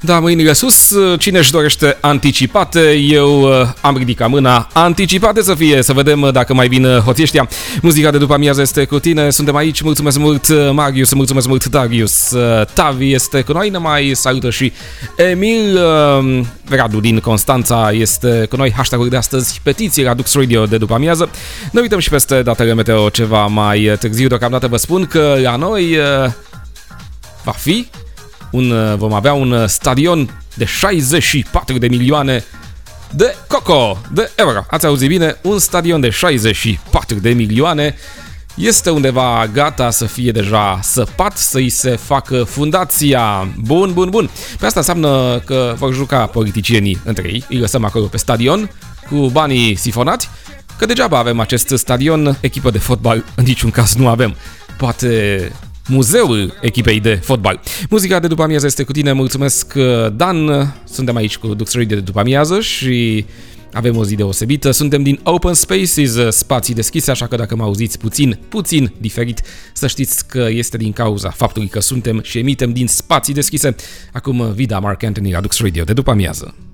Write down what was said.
Da, mâinile sus, cine își dorește anticipate, eu am ridicat mâna, anticipate să fie, să vedem dacă mai vin hoții ăștia. Muzica de după amiază este cu tine, suntem aici, mulțumesc mult Marius, mulțumesc mult Darius, Tavi este cu noi, ne mai salută și Emil, Radu din Constanța este cu noi, hashtag-ul de astăzi, petiții la Dux Radio de după amiază. Ne uităm și peste datele meteo ceva mai târziu, deocamdată vă spun că la noi vom avea un stadion de 64 de milioane de euro. Ați auzit bine? Un stadion de 64 de milioane este undeva gata să fie deja săpat, să-i se facă fundația. Bun. Pe asta înseamnă că vor juca politicienii între ei, îi lăsăm acolo pe stadion cu banii sifonați, că degeaba avem acest stadion, echipă de fotbal în niciun caz nu avem. Poate muzeul echipei de fotbal. Muzica de după amiază este cu tine, mulțumesc Dan, suntem aici cu Dux Radio de după amiază și avem o zi deosebită, suntem din Open Spaces, spații deschise, așa că dacă mă auziți puțin diferit, să știți că este din cauza faptului că suntem și emitem din spații deschise. Acum Vida Mark Anthony la Dux Radio de după amiază.